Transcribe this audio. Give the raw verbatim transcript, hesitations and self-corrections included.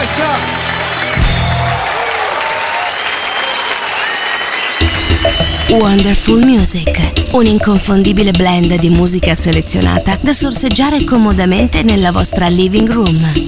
Wonderful Music, un inconfondibile blend di musica selezionata da sorseggiare comodamente nella vostra living room.